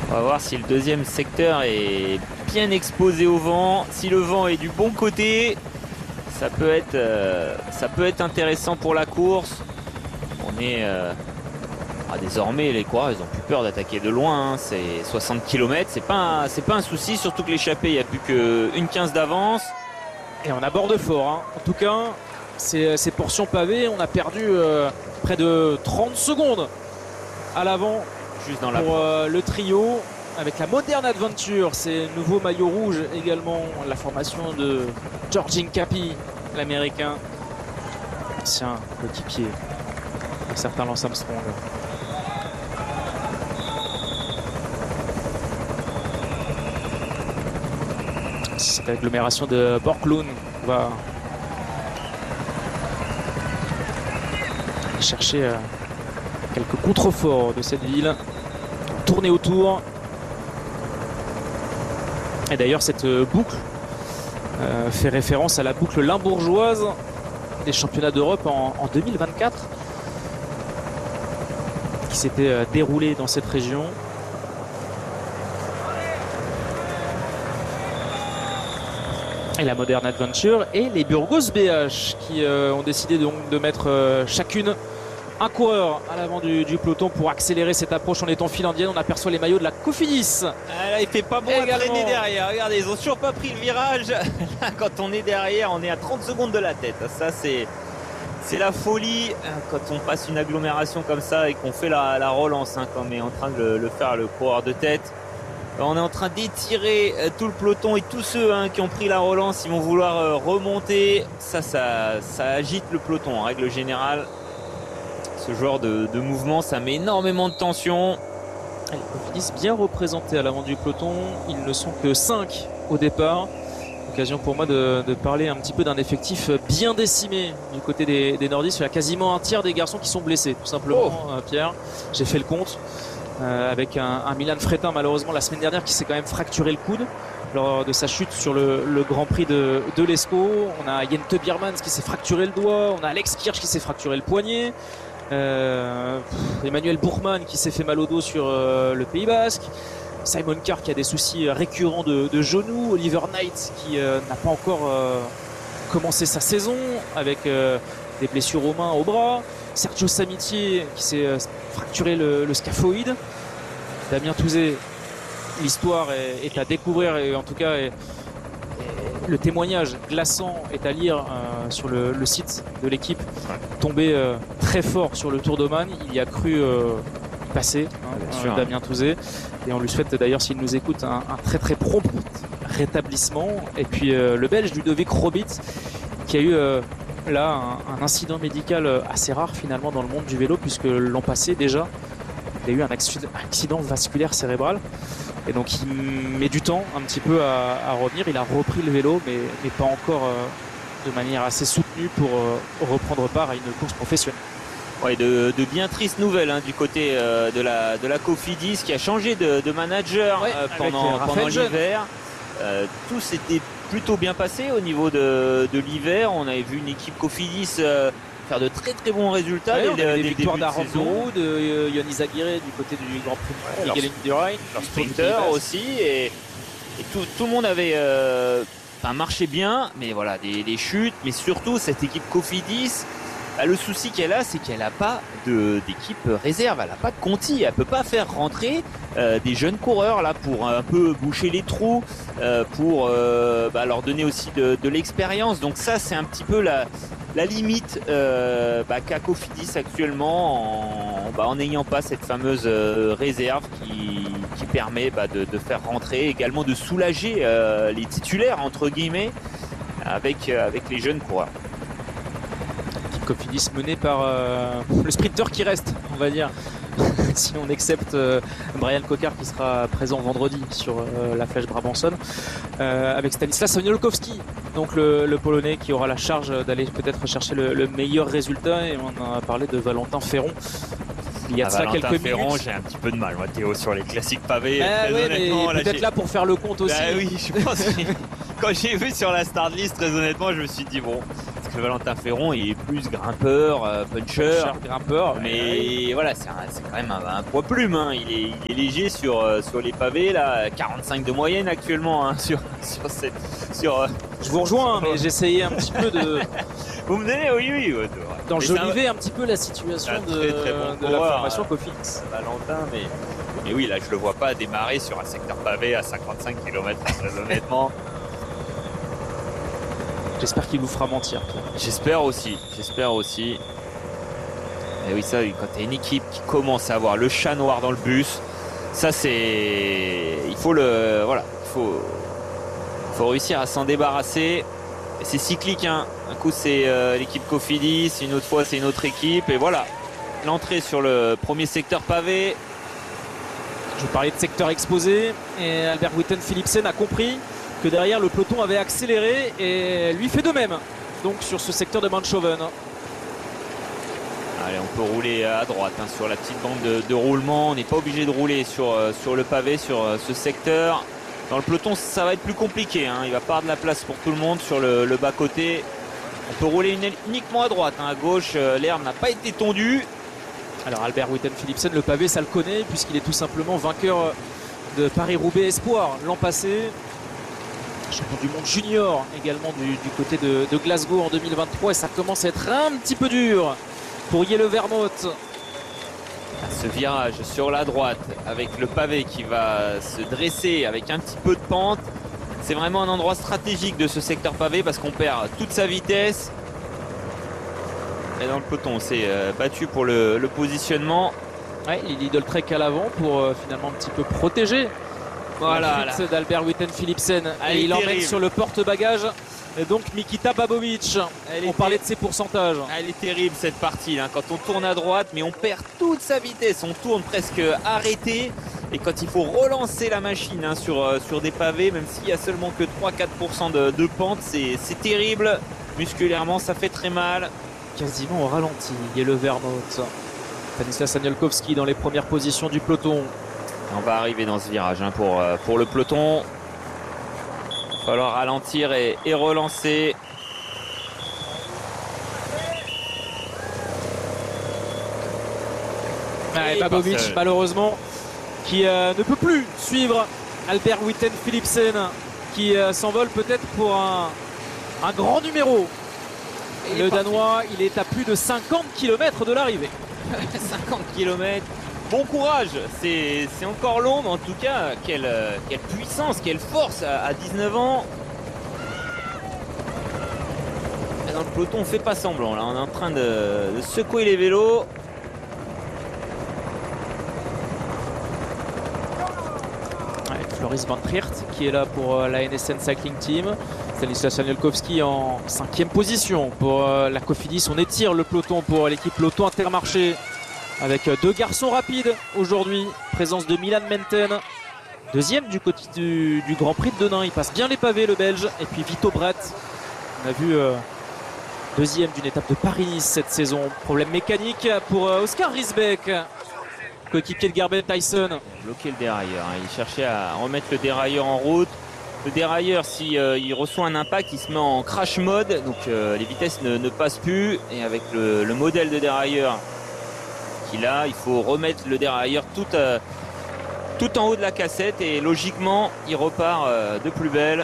On va voir si le deuxième secteur est bien exposé au vent. Si le vent est du bon côté, ça peut être intéressant pour la course. On est désormais les coureurs ils ont plus peur d'attaquer de loin, hein. C'est 60 km, c'est pas un souci, surtout que l'échappée il n'y a plus qu'une 15 d'avance. Et on aborde fort, hein. En tout cas ces portions pavées, on a perdu près de 30 secondes à l'avant Juste dans la pour le trio avec la Modern Adventure, c'est nouveau maillot rouge également, la formation de George Hincapie, l'américain, ancien coéquipier de certains Lance Armstrong. C'est l'agglomération de Borklund. On va aller chercher quelques contreforts de cette ville, tourner autour. Et d'ailleurs cette boucle fait référence à la boucle limbourgeoise des championnats d'Europe en 2024 qui s'était déroulée dans cette région. Et la Modern Adventure et les Burgos BH qui ont décidé donc de mettre chacune un coureur à l'avant du peloton pour accélérer cette approche en étant file indienne. On aperçoit les maillots de la Cofidis. Ah là, il fait pas bon à traîner derrière. Regardez, ils ont toujours pas pris le virage. Là, quand on est derrière, on est à 30 secondes de la tête. Ça, c'est la folie quand on passe une agglomération comme ça et qu'on fait la relance, hein, comme est en train de le faire le coureur de tête. On est en train d'étirer tout le peloton et tous ceux qui ont pris la relance, ils vont vouloir remonter. Ça agite le peloton en règle générale. Ce genre de mouvement, ça met énormément de tension. Les Cofidis bien représentés à l'avant du peloton. Ils ne sont que 5 au départ. Occasion pour moi de parler un petit peu d'un effectif bien décimé du côté des nordistes. Il y a quasiment un tiers des garçons qui sont blessés, tout simplement, Pierre. J'ai fait le compte. Avec un Milan Fretin malheureusement la semaine dernière qui s'est quand même fracturé le coude lors de sa chute sur le Grand Prix de l'Escaut. On a Jente Biermans qui s'est fracturé le doigt, on a Alex Kirch qui s'est fracturé le poignet, Emmanuel Bourgman qui s'est fait mal au dos sur le Pays Basque, Simon Carr qui a des soucis récurrents de genoux, Oliver Knight qui n'a pas encore commencé sa saison avec des blessures aux mains, aux bras, Sergio Samitier qui s'est fracturé le scaphoïde, Damien Touzé, l'histoire est à découvrir et en tout cas le témoignage glaçant est à lire sur le site de l'équipe, tombé très fort sur le Tour d'Oman, il y a cru passer, Damien Touzé, et on lui souhaite d'ailleurs s'il nous écoute un très très prompt rétablissement. Et puis le Belge Ludovic Robit qui a eu là un incident médical assez rare finalement dans le monde du vélo, puisque l'an passé déjà il a eu un accident vasculaire cérébral et donc il met du temps un petit peu à revenir. Il a repris le vélo mais pas encore de manière assez soutenue pour reprendre part à une course professionnelle. Ouais, de bien tristes nouvelles du côté de la Cofidis qui a changé de manager pendant l'hiver. Tout s'était plutôt bien passé au niveau de l'hiver. On avait vu une équipe Cofidis faire de très très bons résultats. Des victoires d'Aaron Bourou, de Yannis Aguirre du côté du Grand Prix Miguel Indurain, leur sprinter aussi, et tout le monde avait marché bien, mais voilà, des chutes, mais surtout cette équipe Cofidis. Le souci qu'elle a, c'est qu'elle n'a pas d'équipe réserve, elle n'a pas de Conti, elle peut pas faire rentrer des jeunes coureurs là pour un peu boucher les trous, pour leur donner aussi de l'expérience. Donc ça, c'est un petit peu la limite qu'a Cofidis actuellement en n'ayant pas cette fameuse réserve qui permet de faire rentrer, également de soulager les titulaires entre guillemets avec les jeunes coureurs. Cofidis mené par le sprinter qui reste, on va dire, si on accepte Brian Cocard qui sera présent vendredi sur la Flèche Brabançonne, avec Stanislas Oniolkowski, donc le Polonais qui aura la charge d'aller peut-être chercher le meilleur résultat. Et on a parlé de Valentin Ferron. Il y a de ça quelques Ferron, minutes. j'ai un petit peu de mal, moi, Théo, sur les classiques pavés. Peut-être là pour faire le compte aussi. Oui, je pense que quand j'ai vu sur la start list, très honnêtement, je me suis dit bon, que Valentin Ferron, il est plus grimpeur, puncher, grimpeur. mais voilà, c'est quand même un poids plume. Hein. Il est léger sur les pavés, là, 45 de moyenne actuellement hein, sur cette. Je vous rejoins, mais j'essayais un petit peu de. Vous me donnez, oui. D'enjoliver un petit peu la situation de la formation Cofidis. Valentin, mais oui, là, je le vois pas démarrer sur un secteur pavé à 55 km, très honnêtement. J'espère qu'il vous fera mentir. J'espère aussi. Et oui, ça, quand tu as une équipe qui commence à avoir le chat noir dans le bus, ça c'est. Il faut réussir à s'en débarrasser. Et c'est cyclique, hein. Un coup c'est l'équipe Cofidis, une autre fois c'est une autre équipe. Et voilà, l'entrée sur le premier secteur pavé. Je parlais de secteur exposé et Albert Witten Philipsen a compris que derrière le peloton avait accéléré et lui fait de même donc sur ce secteur de Mountchoven. Allez, on peut rouler à droite hein, sur la petite bande de roulement. On n'est pas obligé de rouler sur le pavé, sur ce secteur. Dans le peloton, ça va être plus compliqué. Hein. Il va pas avoir de la place pour tout le monde sur le bas-côté. On peut rouler uniquement à droite. Hein. À gauche, l'herbe n'a pas été tondue. Alors Albert Witten Philipsen, le pavé, ça le connaît puisqu'il est tout simplement vainqueur de Paris-Roubaix Espoir l'an passé. Champion du monde junior également du côté de Glasgow en 2023 et ça commence à être un petit peu dur pour Jelle Vermont. Ce virage sur la droite avec le pavé qui va se dresser avec un petit peu de pente. C'est vraiment un endroit stratégique de ce secteur pavé parce qu'on perd toute sa vitesse. Et dans le peloton, on s'est battu pour le positionnement. Ouais, Lidl Trek à l'avant pour finalement un petit peu protéger. Voilà, la fuite d'Albert Witten Philipsen. Et il emmène sur le porte-bagages. Donc Mikita Babovic. On parlait de ses pourcentages. Elle est terrible cette partie là. Quand on tourne à droite, mais on perd toute sa vitesse. On tourne presque arrêté. Et quand il faut relancer la machine hein, sur des pavés, même s'il y a seulement que 3-4% de pente, c'est terrible. Musculairement, ça fait très mal. Quasiment au ralenti. Jelle Vermont. Stanislas Anielkowski dans les premières positions du peloton. On va arriver dans ce virage hein, pour le peloton. Il va falloir ralentir et relancer. Et Babovic malheureusement qui ne peut plus suivre Albert Witten Philipsen qui s'envole peut-être pour un grand numéro. Et le Danois, il est à plus de 50 km de l'arrivée. 50 km. Bon courage, c'est encore long, mais en tout cas, quelle puissance, quelle force à 19 ans. Et dans le peloton, on fait pas semblant. Là, on est en train de secouer les vélos. Ouais, Floris Van Triert qui est là pour la NSN Cycling Team. Stanislas Anielkowski en 5e position pour la Cofidis. On étire le peloton pour l'équipe Peloton Intermarché avec deux garçons rapides aujourd'hui. Présence de Milan Menten, deuxième du côté du Grand Prix de Denain. Il passe bien les pavés le Belge. Et puis Vito Brett, on a vu deuxième d'une étape de Paris-Nice cette saison. Problème mécanique pour Oscar Risbeck, coéquipier de Garben Tyson. Bloquer le dérailleur, hein. Il cherchait à remettre le dérailleur en route. Le dérailleur, si il reçoit un impact, il se met en crash mode, donc les vitesses ne passent plus. Et avec le modèle de dérailleur qu'il a, il faut remettre le dérailleur tout en haut de la cassette et logiquement, il repart de plus belle.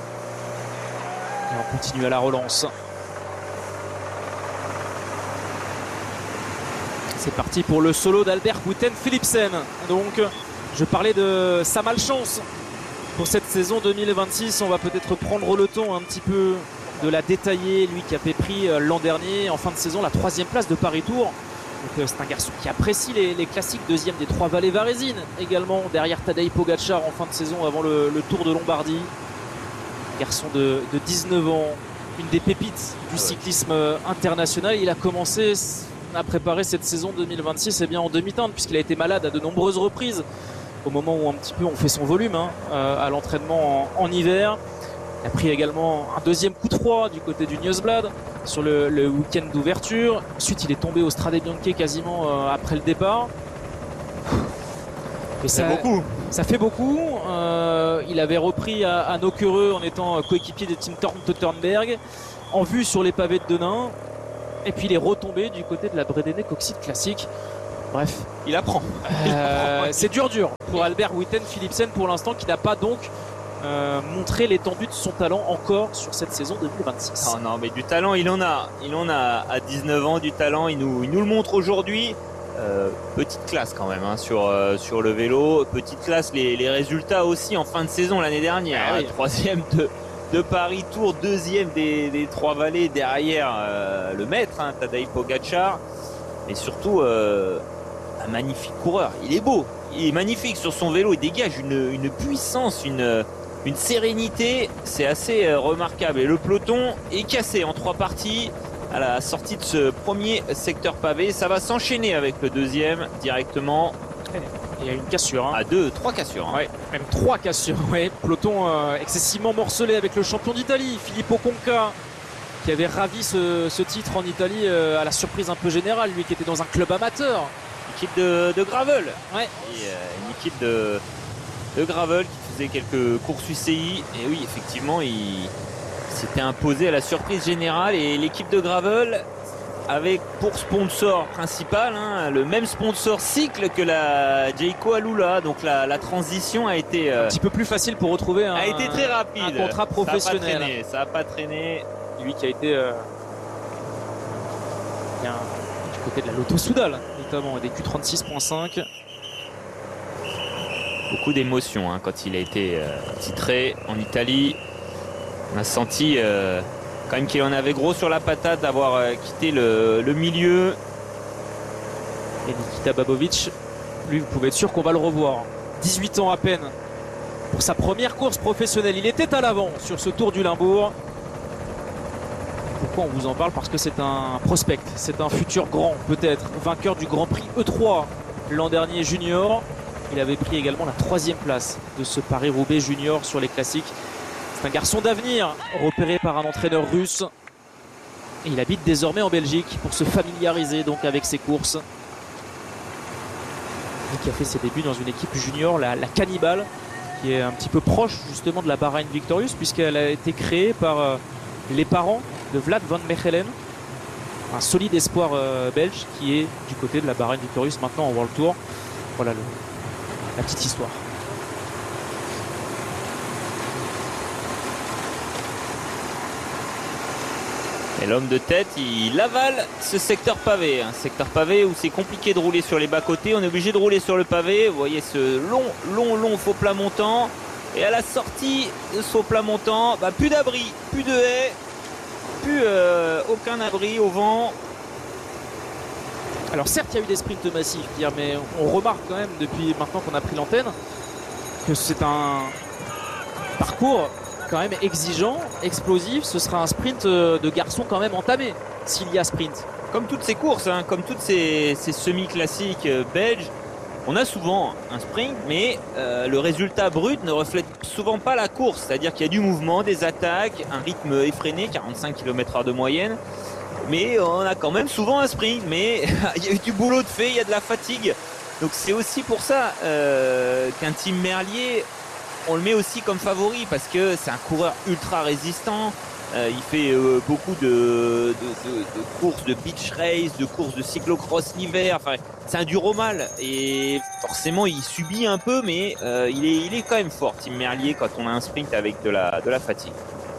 Et on continue à la relance. C'est parti pour le solo d'Albert Witten Philipsen. Donc, je parlais de sa malchance. Pour cette saison 2026, on va peut-être prendre le temps un petit peu de la détailler. Lui qui avait pris l'an dernier, en fin de saison, la 3e place de Paris-Tour. Donc c'est un garçon qui apprécie les classiques, deuxième des 3 vallées varésines. Également derrière Tadej Pogacar en fin de saison avant le Tour de Lombardie. Garçon de 19 ans, une des pépites du cyclisme international. Il a commencé à préparer cette saison 2026 bien en demi-teinte puisqu'il a été malade à de nombreuses reprises. Au moment où un petit peu on fait son volume à l'entraînement en hiver. Il a pris également un deuxième coup de froid du côté du Nieuwsblad sur le week-end d'ouverture. Ensuite il est tombé au Strade Bianche quasiment après le départ. Et ça fait beaucoup. Il avait repris à Nokere en étant coéquipier de Tim Thorn Tottenberg. en vue sur les pavés de Denain. Et puis les retombées du côté de la Bredene Coxide Classique. Bref, Il apprend. c'est dur pour Albert Witten Philipsen pour l'instant, qui n'a pas donc montré l'étendue de son talent encore sur cette saison 2026. Non, non, mais du talent, il en a. Il en a à 19 ans, du talent. Il nous le montre aujourd'hui. Petite classe quand même hein, sur le vélo. Petite classe, les résultats aussi en fin de saison l'année dernière. Ah oui. Troisième de Paris Tour, deuxième des trois vallées derrière le maître, hein, Tadej Pogacar. Et surtout, un magnifique coureur. Il est beau, il est magnifique sur son vélo. Il dégage une puissance, une sérénité. C'est assez remarquable. Et le peloton est cassé en 3 parties à la sortie de ce premier secteur pavé. Ça va s'enchaîner avec le deuxième directement. Il y a une cassure. Hein. À 3 cassures. Hein. Ouais, même 3 cassures. Ouais. Peloton excessivement morcelé avec le champion d'Italie, Filippo Conca, qui avait ravi ce titre en Italie à la surprise un peu générale, lui qui était dans un club amateur. Équipe de gravel. Ouais. Et, une équipe de gravel qui faisait quelques courses UCI. Et oui, effectivement, il s'était imposé à la surprise générale. Et l'équipe de gravel avec pour sponsor principal hein, le même sponsor cycle que la Jayco Alula. Donc la transition a été un petit peu plus facile pour retrouver a été très rapide. Un contrat professionnel. Ça n'a pas traîné. Lui qui a été bien du côté de la Lotto Soudal, notamment des Q36.5. Beaucoup d'émotions hein, quand il a été titré en Italie. On a senti quand même qu'il en avait gros sur la patate d'avoir quitté le milieu. Et Nikita Babovic, lui, vous pouvez être sûr qu'on va le revoir. 18 ans à peine pour sa première course professionnelle. Il était à l'avant sur ce Tour du Limbourg. Pourquoi on vous en parle? Parce que c'est un prospect, c'est un futur grand, peut-être vainqueur du Grand Prix E3 l'an dernier junior. Il avait pris également la 3e place de ce Paris-Roubaix junior sur les classiques. C'est un garçon d'avenir, repéré par un entraîneur russe. Et il habite désormais en Belgique pour se familiariser donc avec ses courses. Et qui a fait ses débuts dans une équipe junior, la Cannibal, qui est un petit peu proche justement de la Bahrain Victorious, puisqu'elle a été créée par les parents de Vlad van Mechelen, un solide espoir belge qui est du côté de la Bahrain Victorious maintenant en World Tour. Voilà la petite histoire. Et l'homme de tête, il avale ce secteur pavé. Un secteur pavé où c'est compliqué de rouler sur les bas-côtés. On est obligé de rouler sur le pavé. Vous voyez ce long faux plat montant. Et à la sortie de ce faux plat montant, plus d'abri, plus de haies, plus aucun abri au vent. Alors certes, il y a eu des sprints massifs, Pierre, mais on remarque quand même depuis maintenant qu'on a pris l'antenne que c'est un parcours quand même exigeant, explosif. Ce sera un sprint de garçon quand même entamé, s'il y a sprint. Comme toutes ces courses, hein, comme toutes ces semi-classiques belges, on a souvent un sprint, mais le résultat brut ne reflète souvent pas la course. C'est-à-dire qu'il y a du mouvement, des attaques, un rythme effréné, 45 km/h de moyenne. Mais on a quand même souvent un sprint, mais il y a eu du boulot de fait, il y a de la fatigue. Donc c'est aussi pour ça qu'un Tim Merlier, on le met aussi comme favori, parce que c'est un coureur ultra résistant. Il fait beaucoup de courses de beach race, de courses de cyclocross l'hiver. Enfin, c'est un dur au mal et forcément il subit un peu, mais il est quand même fort, Tim Merlier, quand on a un sprint avec de la fatigue.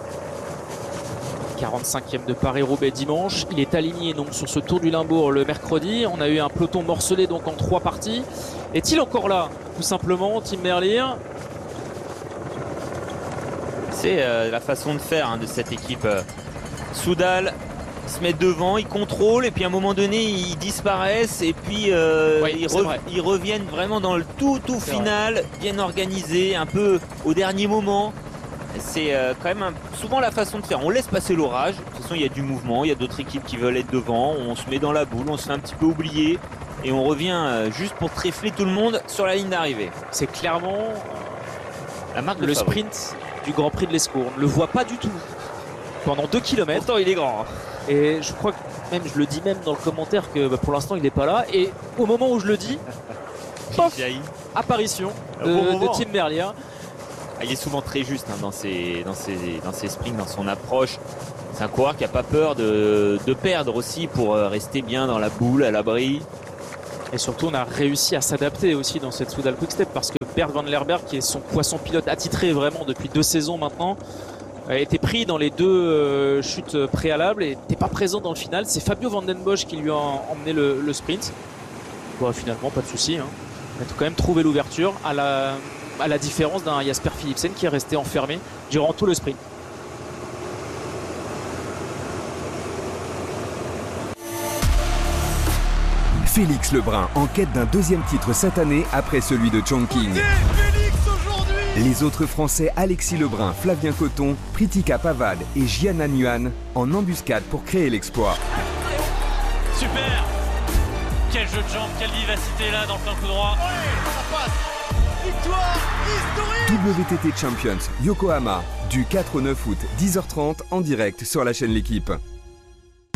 45e de Paris-Roubaix dimanche. Il est aligné donc sur ce Tour du Limbourg le mercredi. On a eu un peloton morcelé donc en 3 parties. Est-il encore là, tout simplement, Tim Merlier? C'est la façon de faire de cette équipe Soudal. Ils se mettent devant, ils contrôlent et puis à un moment donné ils disparaissent et puis ils reviennent vraiment dans le tout final, bien organisé, un peu au dernier moment. C'est quand même souvent la façon de faire. On laisse passer l'orage. De toute façon, il y a du mouvement, il y a d'autres équipes qui veulent être devant. On se met dans la boule, on se fait un petit peu oublier et on revient juste pour tréfler tout le monde sur la ligne d'arrivée. C'est clairement la marque le sprint du Grand Prix de l'Escaut. On ne le voit pas du tout pendant 2 km. Pourtant, il est grand. Et je crois que même, je le dis même dans le commentaire que pour l'instant, il n'est pas là. Et au moment où je le dis, pof, apparition de Tim Merlier. Il est souvent très juste dans ses sprints, dans son approche. C'est un coureur qui n'a pas peur de perdre aussi pour rester bien dans la boule, à l'abri. Et surtout, on a réussi à s'adapter aussi dans cette Soudal Quick Step parce que Bert Van Lerberg, qui est son poisson pilote attitré vraiment depuis 2 saisons maintenant, a été pris dans les 2 chutes préalables et n'était pas présent dans le final. C'est Fabio Van Den Bosch qui lui a emmené le sprint. Bon, finalement, pas de souci. On a quand même trouvé l'ouverture à la différence d'un Jasper Philipsen qui est resté enfermé durant tout le sprint. Félix Lebrun en quête d'un 2e titre cette année après celui de Chongqing. Les autres Français Alexis Lebrun, Flavien Coton, Pritika Pavad et Jiana Nguyen en embuscade pour créer l'exploit. Super! Quel jeu de jambes, quelle vivacité là dans le plein coup droit. Ouais, ça passe. Victoire historique! WTT Champions Yokohama du 4 au 9 août 10h30 en direct sur la chaîne L'Équipe.